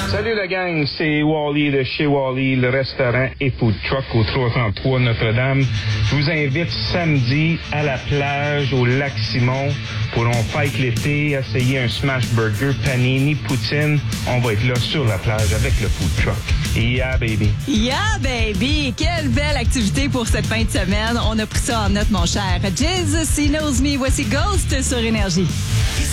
Salut la gang, c'est Wally de chez Wally, le restaurant et food truck au 333 Notre-Dame. Je vous invite samedi à la plage au lac Simon pour on fight l'été, essayer un smash burger, panini, poutine. On va être là sur la plage avec le food truck. Yeah baby. Yeah baby, quelle belle activité pour cette fin de semaine. On a pris ça en note mon cher. Jesus, He Knows Me, voici Ghost sur Énergie.